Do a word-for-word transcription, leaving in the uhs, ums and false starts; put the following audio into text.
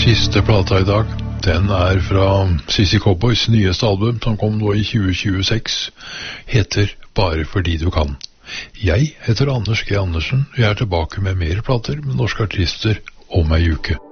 Siste plata i dag, den er fra Sissy Cowboys nyeste album, som kom nå i tjue tjueseks, heter Bare fordi du kan. Jeg heter Anders G. Andersen, og jeg er tilbake med mer plater med norske artister om ei uke.